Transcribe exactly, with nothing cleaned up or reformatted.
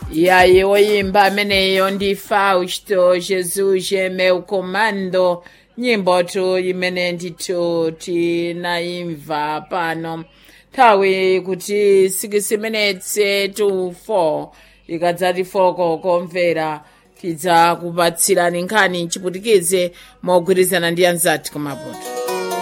E aí woyimba ameneyo ndi Fausto Jesus meu comando, nyimbo tu imene ndithu tinayimva pano nthawi kuti six minutes to four ikadzati foko komvera tidzakupatsirani nkhani chiputikize mogwirizana ndi anzathu kumaputo.